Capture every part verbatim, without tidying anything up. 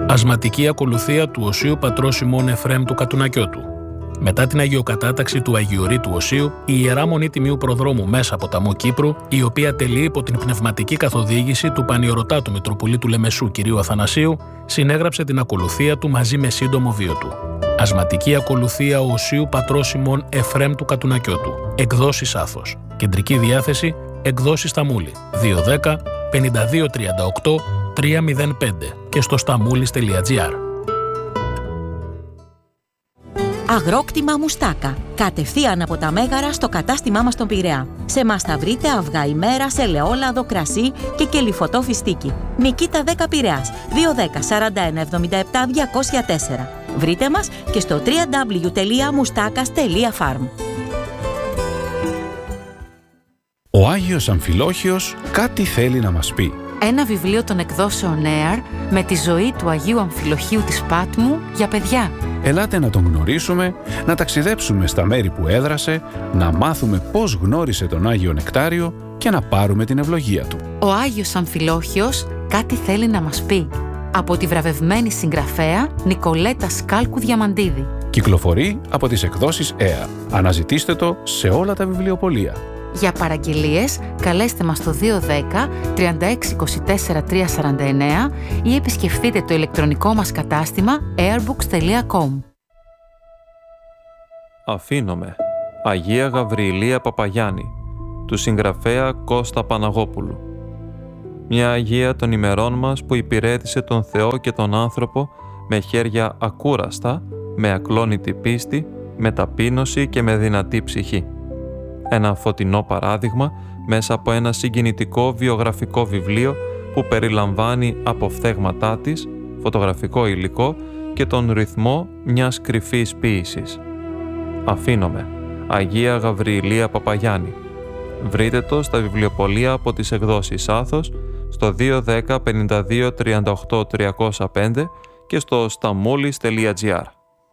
Ασματική ακολουθία του Οσίου Πατρός Σιμών Εφραίμ του Κατουνακιώτου. Μετά την αγιοκατάταξη του Αγιορείτου Οσίου, η Ιερά Μονή Τιμίου Προδρόμου Μέσα Ποταμού Κύπρου, η οποία τελεί υπό την πνευματική καθοδήγηση του Πανιωρωτάτου Μητροπολίτου Λεμεσού κ. Αθανασίου, συνέγραψε την ακολουθία του μαζί με σύντομο βίο του. Ασματική ακολουθία Οσίου Πατρός Σιμών Εφραίμ του Κατουνακιώτου. Εκδόσεις Άθος. Κεντρική διάθεση Εκδόσεις Σταμούλη δύο ένα μηδέν πέντε δύο τρία οκτώ τρία μηδέν πέντε και στο σταμούλης τελεία τζι άρ. Αγρόκτημα Μουστάκα. Κατευθείαν από τα Μέγαρα στο κατάστημά μας στον Πειραιά. Σε μας θα βρείτε αυγά ημέρας, ελαιόλαδο, κρασί και κελυφωτό φιστίκι. Νικήτα δέκα Πειραιάς δύο ένα μηδέν σαράντα ένα εβδομήντα επτά διακόσια τέσσερα. Βρείτε μας και στο double-u double-u double-u τελεία μουστάκας τελεία farm. Ο Άγιος Αμφιλόχιος κάτι θέλει να μας πει. Ένα βιβλίο των εκδόσεων Air με τη ζωή του Αγίου Αμφιλοχίου της Πάτμου για παιδιά. Ελάτε να τον γνωρίσουμε, να ταξιδέψουμε στα μέρη που έδρασε, να μάθουμε πώς γνώρισε τον Άγιο Νεκτάριο και να πάρουμε την ευλογία του. Ο Άγιος Αμφιλόχιος κάτι θέλει να μας πει. Από τη βραβευμένη συγγραφέα Νικολέτα Σκάλκου Διαμαντίδη. Κυκλοφορεί από τις εκδόσεις Air. Αναζητήστε το σε όλα τα βιβλιοπωλεία. Για παραγγελίες, καλέστε μας στο δύο ένα μηδέν τρία έξι δύο τέσσερα τρία τέσσερα εννέα ή επισκεφτείτε το ηλεκτρονικό μας κατάστημα airbooks τελεία com. Αφήνομαι. Αγία Γαβριηλία Παπαγιάννη, του συγγραφέα Κώστα Παναγόπουλου. Μια Αγία των ημερών μας που υπηρέτησε τον Θεό και τον άνθρωπο με χέρια ακούραστα, με ακλόνητη πίστη, με ταπείνωση και με δυνατή ψυχή. Ένα φωτεινό παράδειγμα μέσα από ένα συγκινητικό βιογραφικό βιβλίο που περιλαμβάνει αποφθέγματά της, φωτογραφικό υλικό και τον ρυθμό μιας κρυφής ποίησης. Αφήνομαι. Αγία Γαβριηλία Παπαγιάννη. Βρείτε το στα βιβλιοπωλεία από τις εκδόσεις Άθος στο δύο ένα μηδέν πέντε δύο τρία οκτώ τρία μηδέν πέντε και στο σταμούλης τελεία τζι άρ.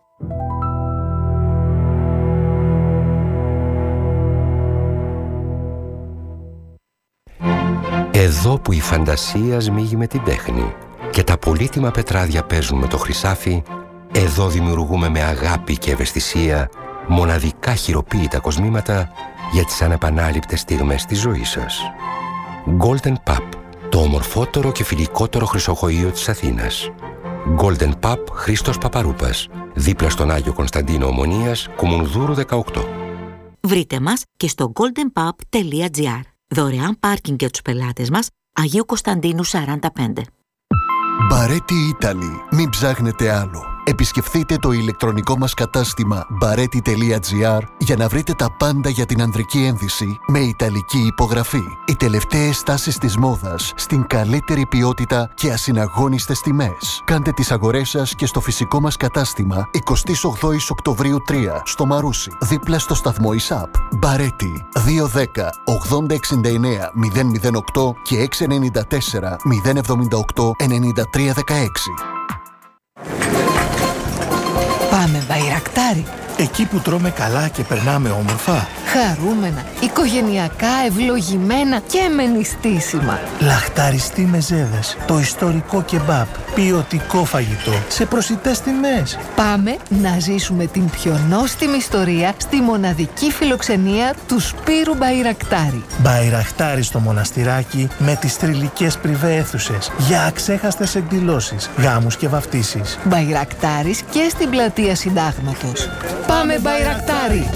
Εδώ που η φαντασία σμίγει με την τέχνη και τα πολύτιμα πετράδια παίζουν με το χρυσάφι, εδώ δημιουργούμε με αγάπη και ευαισθησία μοναδικά χειροποίητα κοσμήματα για τις ανεπανάληπτες στιγμές της ζωής σας. Golden Pub, το ομορφότερο και φιλικότερο χρυσοχοείο της Αθήνας. Golden Pub Χρήστος Παπαρούπας, δίπλα στον Άγιο Κωνσταντίνο Ομονίας, Κουμουνδούρου δεκαοκτώ. Βρείτε μας και στο golden pub τελεία τζι άρ. Δωρεάν πάρκινγκ για τους πελάτες μας, Αγίου Κωνσταντίνου σαράντα πέντε. Μπαρέτι Italy. Μην ψάχνετε άλλο. Επισκεφτείτε το ηλεκτρονικό μας κατάστημα μπαρέτι τελεία τζι άρ για να βρείτε τα πάντα για την ανδρική ένδυση με ιταλική υπογραφή. Οι τελευταίες τάσεις της μόδας στην καλύτερη ποιότητα και ασυναγώνιστες τιμές. Κάντε τις αγορές σας και στο φυσικό μας κατάστημα εικοστή ογδόη Οκτωβρίου τρία στο Μαρούσι, δίπλα στο σταθμό ΙΣΑΠ. Μπαρέτι δύο ένα μηδέν ογδόντα εξήντα εννέα μηδέν μηδέν οκτώ και έξι εννιά τέσσερα μηδέν εβδομήντα οκτώ ενενήντα τρία δεκαέξι. Πάμε Μπαϊρακτάρι. Εκεί που τρώμε καλά και περνάμε όμορφα. Χαρούμενα, οικογενειακά, ευλογημένα και με νηστίσιμα. Λαχταριστή μεζέδες, το ιστορικό κεμπάπ, ποιοτικό φαγητό, σε προσιτές τιμές. Πάμε να ζήσουμε την πιο νόστιμη ιστορία στη μοναδική φιλοξενία του Σπύρου Μπαϊρακτάρι. Μπαϊρακτάρι στο μοναστηράκι με τις θρυλικές πριβέ αίθουσες για αξέχαστες εκδηλώσεις, γάμους και βαφτίσεις. Μπαϊρακτάρις και στην πλατεία Συντάγματος. Πάμε Μπαϊρακτάρι!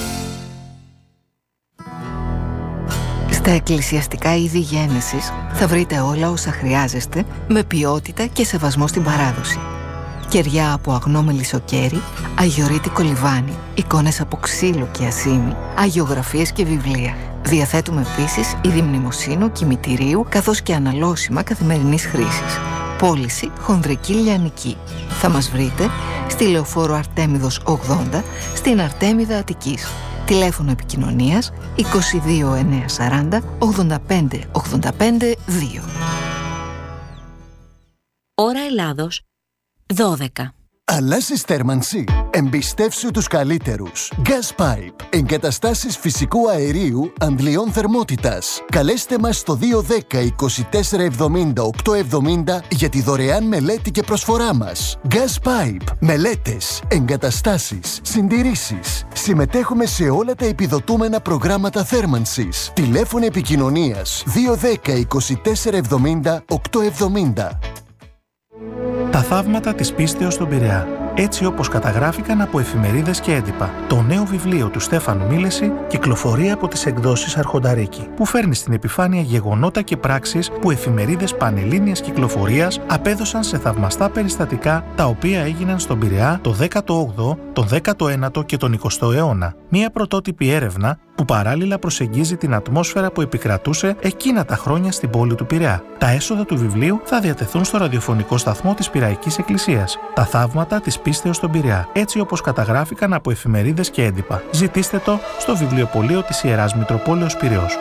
Στα εκκλησιαστικά είδη γένεσης θα βρείτε όλα όσα χρειάζεστε με ποιότητα και σεβασμό στην παράδοση. Κεριά από αγνό μελισσοκέρι, αγιορείτικο λιβάνι, εικόνες από ξύλο και ασήμι, αγιογραφίες και βιβλία. Διαθέτουμε επίσης είδη μνημοσύνου, κημητηρίου καθώς και αναλώσιμα καθημερινής χρήσης. Πώληση χονδρική λιανική. Θα μας βρείτε στη Λεωφόρο Αρτέμιδος ογδόντα στην Αρτέμιδα Αττικής. Τηλέφωνο επικοινωνίας είκοσι δύο εννιακόσια σαράντα ογδόντα πέντε ογδόντα πέντε δύο. Ώρα Ελλάδος δώδεκα. Αλλάζεις θέρμανση? Εμπιστεύσου τους καλύτερους. Gas Pipe. Εγκαταστάσεις φυσικού αερίου αντλιών θερμότητας. Καλέστε μας στο δύο ένα μηδέν είκοσι τέσσερα εβδομήντα οκτώ εβδομήντα για τη δωρεάν μελέτη και προσφορά μας. Gas Pipe. Μελέτες, εγκαταστάσεις, συντηρήσεις. Συμμετέχουμε σε όλα τα επιδοτούμενα προγράμματα θέρμανσης. Τηλέφωνο επικοινωνίας δύο ένα μηδέν είκοσι τέσσερα εβδομήντα οκτώ εβδομήντα. Τα θαύματα της πίστεως στον Πειραιά, έτσι όπως καταγράφηκαν από εφημερίδες και έντυπα. Το νέο βιβλίο του Στέφανου Μίλεση κυκλοφορεί από τις εκδόσεις Αρχονταρίκη, που φέρνει στην επιφάνεια γεγονότα και πράξεις που εφημερίδες πανελλήνιας κυκλοφορίας απέδωσαν σε θαυμαστά περιστατικά τα οποία έγιναν στον Πειραιά το δέκατο όγδοο, τον δέκατο ένατο και τον εικοστό αιώνα. Μία πρωτότυπη έρευνα που παράλληλα προσεγγίζει την ατμόσφαιρα που επικρατούσε εκείνα τα χρόνια στην πόλη του Πειραιά. Τα έσοδα του βιβλίου θα διατεθούν στο ραδιοφωνικό σταθμό της Πειραϊκής Εκκλησίας. Τα θαύματα της πίστεως στον Πειραιά, έτσι όπως καταγράφηκαν από εφημερίδες και έντυπα. Ζητήστε το στο βιβλιοπωλείο της Ιεράς Μητροπόλεως Πειραιώς.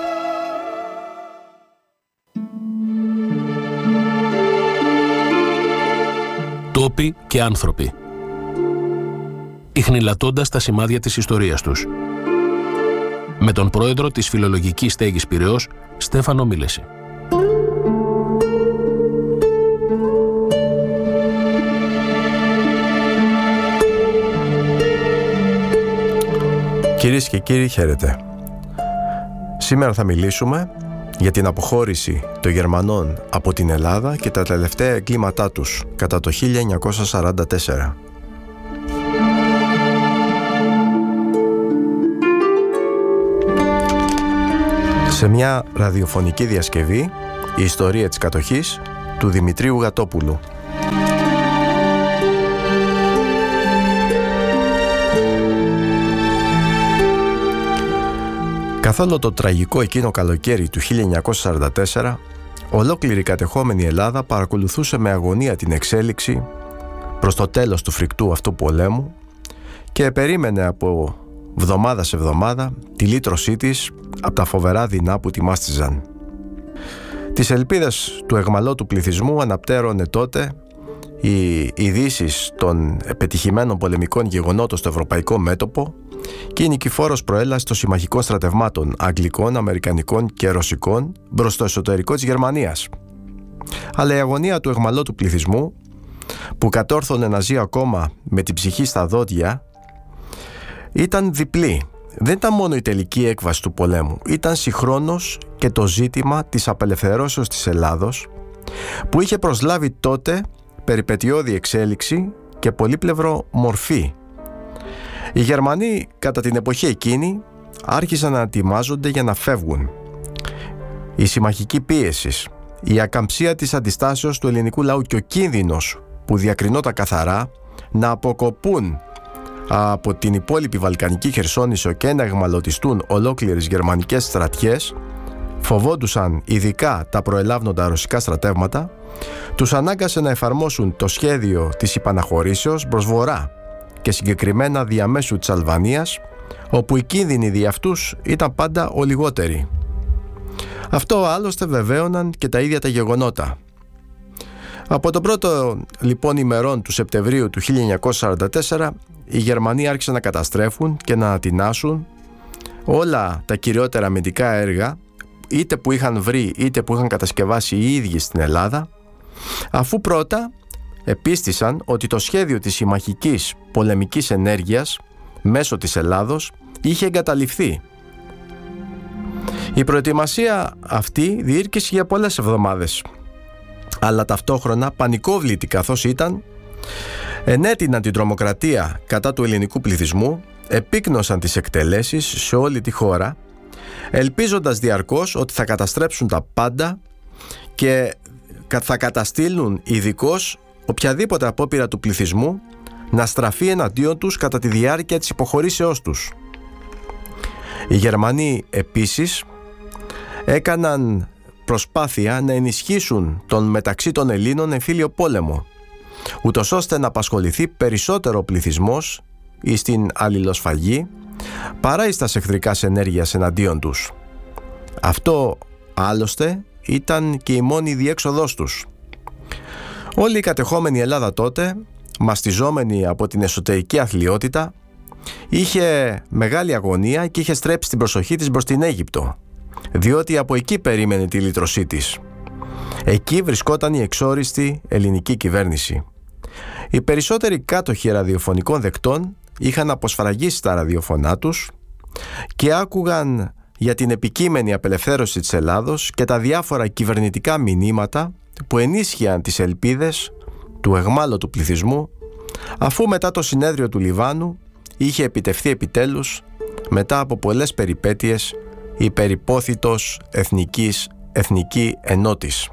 Τόποι και άνθρωποι, ιχνηλατώντας τα σημάδια της ιστορίας τους. Με τον πρόεδρο της Φιλολογικής Στέγης Πειραιώς, Στέφανο Μίλεση. Κυρίες και κύριοι, χαίρετε. Σήμερα θα μιλήσουμε για την αποχώρηση των Γερμανών από την Ελλάδα και τα τελευταία εγκλήματά τους κατά το χίλια εννιακόσια σαράντα τέσσερα. Σε μια ραδιοφωνική διασκευή, η ιστορία της κατοχής του Δημητρίου Γατόπουλου. Καθ' όλο το τραγικό εκείνο καλοκαίρι του χίλια εννιακόσια σαράντα τέσσερα, ολόκληρη η κατεχόμενη Ελλάδα παρακολουθούσε με αγωνία την εξέλιξη προς το τέλος του φρικτού αυτού πολέμου και περίμενε από βδομάδα σε βδομάδα τη λύτρωσή της από τα φοβερά δεινά που τη μάστιζαν. Τις ελπίδες του αιχμαλώτου πληθυσμού αναπτέρωνε τότε οι ειδήσεις των πετυχημένων πολεμικών γεγονότων στο ευρωπαϊκό μέτωπο και η νικηφόρος προέλαση των συμμαχικών στρατευμάτων Αγγλικών, Αμερικανικών και Ρωσικών προς το εσωτερικό της Γερμανίας. Αλλά η αγωνία του αιχμαλώτου πληθυσμού, που κατόρθωνε να ζει ακόμα με την ψυχή στα δόντια, ήταν διπλή. Δεν ήταν μόνο η τελική έκβαση του πολέμου, ήταν συγχρόνως και το ζήτημα της απελευθερώσεως της Ελλάδος, που είχε προσλάβει τότε περιπετειώδη εξέλιξη και πολύπλευρο μορφή. Οι Γερμανοί κατά την εποχή εκείνη άρχισαν να ετοιμάζονται για να φεύγουν. Η συμμαχική πίεση, η ακαμψία της αντιστάσεως του ελληνικού λαού και ο κίνδυνος που διακρινόταν καθαρά να αποκοπούν από την υπόλοιπη Βαλκανική Χερσόνησο και να εγμαλωτιστούν ολόκληρες γερμανικές στρατιές, φοβόντουσαν ειδικά τα προελάβνοντα ρωσικά στρατεύματα, τους ανάγκασε να εφαρμόσουν το σχέδιο της υπαναχωρήσεως προς βορρά και συγκεκριμένα διαμέσου της Αλβανίας, όπου οι κίνδυνοι δι' αυτούς ήταν πάντα ο λιγότεροι. Αυτό άλλωστε βεβαίωναν και τα ίδια τα γεγονότα. Από το πρώτο λοιπόν ημερών του Σεπτεμβρίου του χίλια εννιακόσια σαράντα τέσσερα, οι Γερμανοί άρχισαν να καταστρέφουν και να ανατινάσουν όλα τα κυριότερα αμυντικά έργα, είτε που είχαν βρει είτε που είχαν κατασκευάσει οι ίδιοι στην Ελλάδα, αφού πρώτα επίστησαν ότι το σχέδιο της συμμαχικής πολεμικής ενέργειας μέσω της Ελλάδος είχε εγκαταλειφθεί. Η προετοιμασία αυτή διήρκησε για πολλές εβδομάδες, αλλά ταυτόχρονα πανικόβλητη καθώς ήταν, ενέτειναν την τρομοκρατία κατά του ελληνικού πληθυσμού, επίκνωσαν τις εκτελέσεις σε όλη τη χώρα, ελπίζοντας διαρκώς ότι θα καταστρέψουν τα πάντα και θα καταστήλουν ειδικώς οποιαδήποτε απόπειρα του πληθυσμού να στραφεί εναντίον τους κατά τη διάρκεια της υποχωρήσεώς τους. Οι Γερμανοί επίσης έκαναν προσπάθεια να ενισχύσουν τον μεταξύ των Ελλήνων εμφύλιο πόλεμο, ούτως ώστε να απασχοληθεί περισσότερο ο πληθυσμός ή στην αλληλοσφαγή παρά εις τας εχθρικάς ενέργειας εναντίον τους. Αυτό άλλωστε ήταν και η μόνη διέξοδός τους. Όλη η κατεχόμενη Ελλάδα τότε μαστιζόμενη από την εσωτερική αθλιότητα, είχε μεγάλη αγωνία και είχε στρέψει την προσοχή της προς την Αίγυπτο, διότι από εκεί περίμενε τη λύτρωσή της. Εκεί βρισκόταν η εξόριστη ελληνική κυβέρνηση. Οι περισσότεροι κάτοχοι ραδιοφωνικών δεκτών είχαν αποσφραγίσει τα ραδιοφωνά τους και άκουγαν για την επικείμενη απελευθέρωση της Ελλάδος και τα διάφορα κυβερνητικά μηνύματα που ενίσχυαν τις ελπίδες του εχμάλωτου πληθυσμού, αφού μετά το συνέδριο του Λιβάνου είχε επιτευχθεί επιτέλους, μετά από πολλές περιπέτειες, η περιπόθητος εθνικής, εθνική ενότης.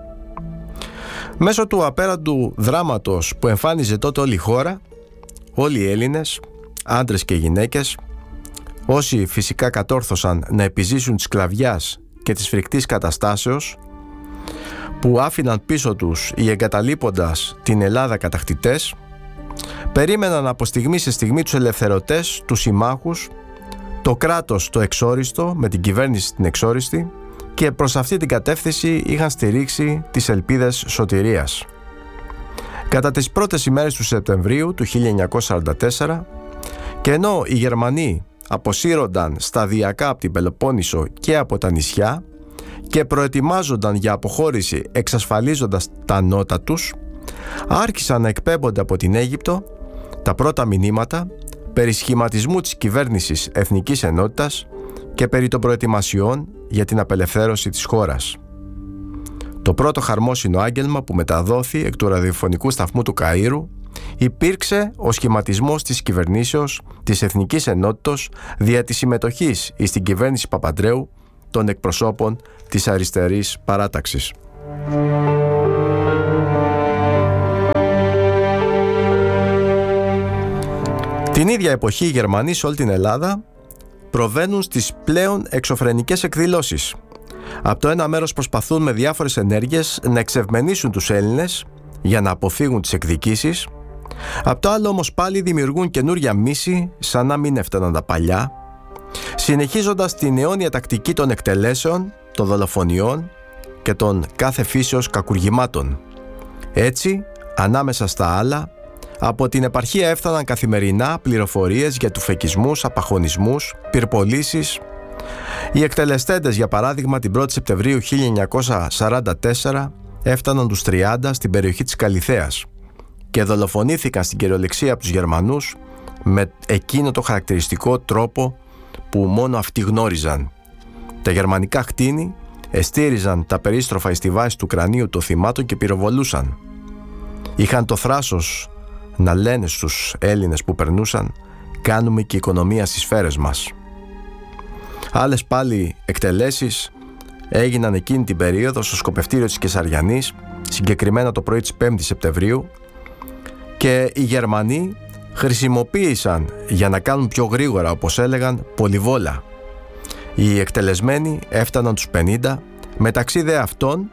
Μέσω του απέραντου δράματος που εμφάνιζε τότε όλη η χώρα, όλοι οι Έλληνες, άντρες και γυναίκες, όσοι φυσικά κατόρθωσαν να επιζήσουν της σκλαβιάς και της φρικτής καταστάσεως που άφηναν πίσω τους οι εγκαταλείποντας την Ελλάδα κατακτητές, περίμεναν από στιγμή σε στιγμή τους ελευθερωτές, τους συμμάχους, το κράτος το εξόριστο με την κυβέρνηση την εξόριστη, και προς αυτή την κατεύθυνση είχαν στηρίξει τις ελπίδες σωτηρίας. Κατά τις πρώτες ημέρες του Σεπτεμβρίου του χίλια εννιακόσια σαράντα τέσσερα, και ενώ οι Γερμανοί αποσύρονταν σταδιακά από την Πελοπόννησο και από τα νησιά και προετοιμάζονταν για αποχώρηση εξασφαλίζοντας τα νότα τους, άρχισαν να εκπέμπονται από την Αίγυπτο τα πρώτα μηνύματα περί σχηματισμού της κυβέρνησης Εθνικής Ενότητας και περί των προετοιμασιών για την απελευθέρωση της χώρας. Το πρώτο χαρμόσυνο άγγελμα που μεταδόθη εκ του ραδιοφωνικού σταθμού του Καΐρου υπήρξε ο σχηματισμός της κυβερνήσεως της Εθνικής Ενότητος δια της συμμετοχής στην κυβέρνηση Παπαντρέου των εκπροσώπων της αριστερής παράταξης. Την ίδια εποχή οι Γερμανοί σε όλη την Ελλάδα προβαίνουν στις πλέον εξωφρενικές εκδηλώσεις. Από το ένα μέρος προσπαθούν με διάφορες ενέργειες να εξευμενήσουν τους Έλληνες για να αποφύγουν τις εκδικήσεις. Από το άλλο όμως πάλι δημιουργούν καινούρια μίση σαν να μην έφταναν τα παλιά, συνεχίζοντας την αιώνια τακτική των εκτελέσεων, των δολοφονιών και των κάθε φύσεως κακουργημάτων. Έτσι, ανάμεσα στα άλλα, από την επαρχία έφταναν καθημερινά πληροφορίες για τουφεκισμούς, απαχωνισμούς, πυρπολίσεις. Οι εκτελεστέντες, για παράδειγμα, την πρώτη Σεπτεμβρίου χίλια εννιακόσια σαράντα τέσσερα έφταναν τους τριάντα στην περιοχή της Καλιθέας και δολοφονήθηκαν στην κυριολεξία από τους Γερμανούς με εκείνο το χαρακτηριστικό τρόπο που μόνο αυτοί γνώριζαν. Τα γερμανικά χτίνη εστήριζαν τα περίστροφα εις τη βάση του κρανίου των θυμάτων και πυροβολούσαν. Είχαν το θράσος να λένε στους Έλληνες που περνούσαν «κάνουμε και οικονομία στις σφαίρες μας». Άλλες πάλι εκτελέσεις έγιναν εκείνη την περίοδο στο σκοπευτήριο της Κεσαριανής, συγκεκριμένα το πρωί της πέμπτης Σεπτεμβρίου, και οι Γερμανοί χρησιμοποίησαν για να κάνουν πιο γρήγορα, όπως έλεγαν, πολυβόλα. Οι εκτελεσμένοι έφταναν τους πενήντα, μεταξύ δε αυτών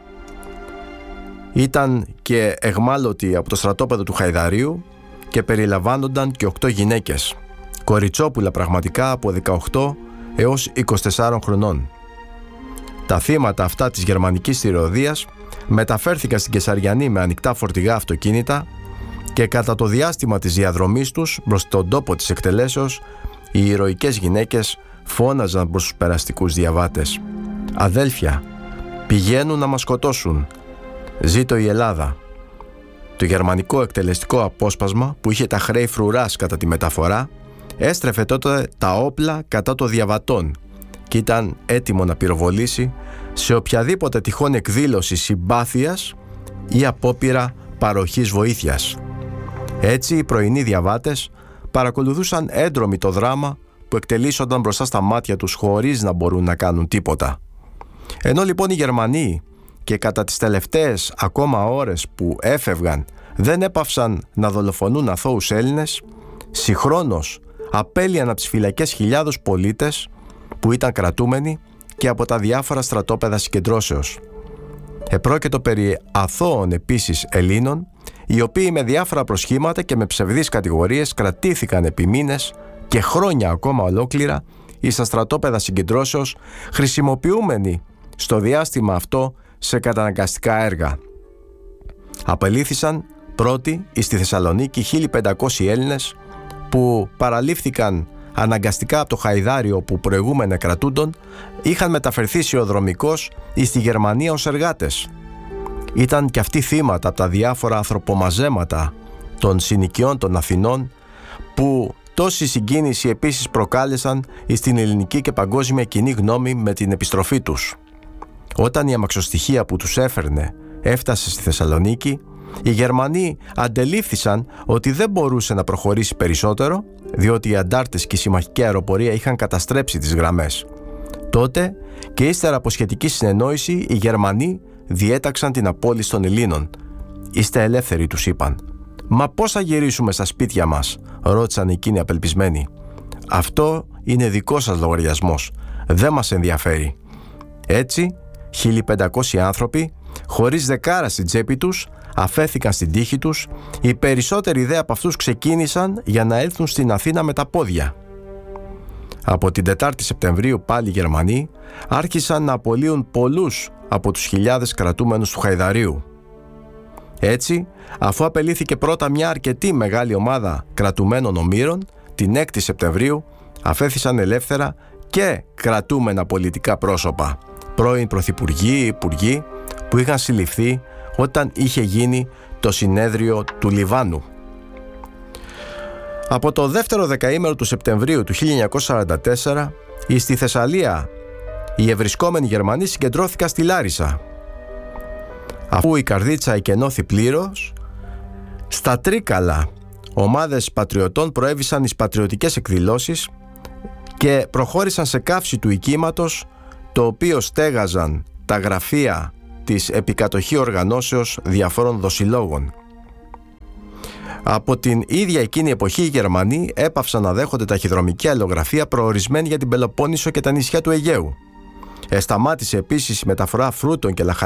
ήταν και εχμάλωτοι από το στρατόπεδο του Χαϊδαρίου και περιλαμβάνονταν και οκτώ γυναίκες, κοριτσόπουλα πραγματικά από δεκαοκτώ έως είκοσι τεσσάρων χρονών. Τα θύματα αυτά της γερμανικής τυρωδίας μεταφέρθηκαν στην Κεσαριανή με ανοιχτά φορτηγά αυτοκίνητα και κατά το διάστημα της διαδρομής τους προς τον τόπο της εκτελέσεως οι ηρωικές γυναίκες φώναζαν προς τους περαστικούς διαβάτες «Αδέλφια, πηγαίνουν να μας σκοτώσουν. Ζήτω η Ελλάδα». Το γερμανικό εκτελεστικό απόσπασμα, που είχε τα χρέη φρουράς κατά τη μεταφορά, έστρεφε τότε τα όπλα κατά των διαβατών και ήταν έτοιμο να πυροβολήσει σε οποιαδήποτε τυχόν εκδήλωση συμπάθειας ή απόπειρα παροχής βοήθειας. Έτσι οι πρωινοί διαβάτες παρακολουθούσαν έντρομοι το δράμα που εκτελήσονταν μπροστά στα μάτια τους χωρίς να μπορούν να κάνουν τίποτα. Ενώ λοιπόν οι Γερμανοί και κατά τις τελευταίες ακόμα ώρες που έφευγαν δεν έπαυσαν να δολοφονούν αθώους Έλληνες, συγχρόνως απέλυαν από τις φυλακές χιλιάδους πολίτες που ήταν κρατούμενοι και από τα διάφορα στρατόπεδα συγκεντρώσεως. Επρόκειτο περί αθώων επίσης Ελλήνων, οι οποίοι με διάφορα προσχήματα και με ψευδείς κατηγορίες κρατήθηκαν επί μήνες και χρόνια ακόμα ολόκληρα εις τα στρατόπεδα συγκεντρώσεως, χρησιμοποιούμενοι στο διάστημα αυτό σε καταναγκαστικά έργα. Απελήθησαν Πρώτοι, στη Θεσσαλονίκη, χίλια πεντακόσιοι Έλληνες που παραλήφθηκαν αναγκαστικά από το Χαϊδάριο που προηγούμενα κρατούντον, είχαν μεταφερθεί σιωδρομικώς στη Γερμανία ως εργάτες. Ήταν και αυτοί θύματα από τα διάφορα ανθρωπομαζέματα των συνοικιών των Αθηνών, που τόση συγκίνηση επίσης προκάλεσαν στην ελληνική και παγκόσμια κοινή γνώμη με την επιστροφή τους. Όταν η αμαξοστοιχεία που τους έφερνε έφτασε στη Θεσσαλονίκη, οι Γερμανοί αντελήφθησαν ότι δεν μπορούσε να προχωρήσει περισσότερο, διότι οι αντάρτες και η συμμαχική αεροπορία είχαν καταστρέψει τις γραμμές. Τότε και ύστερα από σχετική συνεννόηση, οι Γερμανοί διέταξαν την απόλυση των Ελλήνων. «Είστε ελεύθεροι», τους είπαν. «Μα πώς θα γυρίσουμε στα σπίτια μας?» ρώτησαν εκείνοι απελπισμένοι. «Αυτό είναι δικό σας λογαριασμός. Δεν μας ενδιαφέρει». Έτσι, χίλια πεντακόσιοι άνθρωποι, χωρίς δεκάρα στην τσέπη τους, αφέθηκαν στην τύχη τους. Οι περισσότεροι δε από αυτούς ξεκίνησαν για να έλθουν στην Αθήνα με τα πόδια. Από την Τετάρτη Σεπτεμβρίου πάλι οι Γερμανοί άρχισαν να απολύουν πολλούς από τους χιλιάδες κρατούμενους του Χαϊδαρίου. Έτσι, αφού απελήθηκε πρώτα μια αρκετή μεγάλη ομάδα κρατουμένων ομήρων, την έκτη Σεπτεμβρίου αφέθησαν ελεύθερα και κρατούμενα πολιτικά πρόσωπα, πρώην πρωθυπουργοί, υπουργοί που είχαν συλληφθεί όταν είχε γίνει το συνέδριο του Λιβάνου. Από το δεύτερο δεκαήμερο του Σεπτεμβρίου του χίλια εννιακόσια σαράντα τέσσερα, στη Θεσσαλία οι ευρισκόμενοι Γερμανοί συγκεντρώθηκαν στη Λάρισα. Αφού η καρδίτσα εκενώθη πλήρως, στα Τρίκαλα ομάδες πατριωτών προέβησαν εις πατριωτικές εκδηλώσεις και προχώρησαν σε καύση του οικίματος, το οποίο στέγαζαν τα γραφεία της επικατοχή οργανώσεως διαφόρων δοσιλόγων. Από την ίδια εκείνη εποχή οι Γερμανοί έπαυσαν να δέχονται ταχυδρομική αλληλογραφία προορισμένη για την Πελοπόννησο και τα νησιά του Αιγαίου. Εσταμάτησε επίσης η μεταφορά φρούτων και λαχανικών